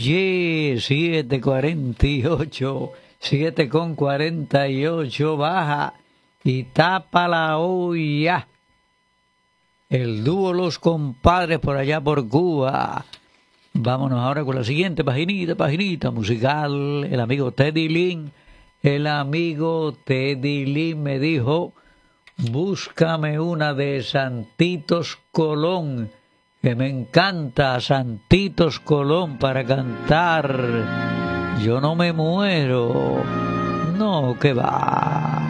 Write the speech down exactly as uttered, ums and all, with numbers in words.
Oye, siete cuarenta y ocho, siete con cuarenta y ocho, baja y tapa la olla. El dúo Los Compadres por allá por Cuba. Vámonos ahora con la siguiente paginita, paginita musical. El amigo Teddy Lin, el amigo Teddy Lin me dijo, búscame una de Santitos Colón, que me encanta Santitos Colón para cantar. Yo no me muero, no, que va.